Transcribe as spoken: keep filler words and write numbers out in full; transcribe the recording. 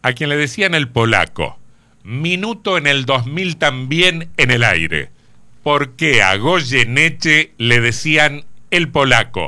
a quien le decían el polaco. Minuto en el dos mil también en el aire. ¿Por qué a Goyeneche le decían el polaco?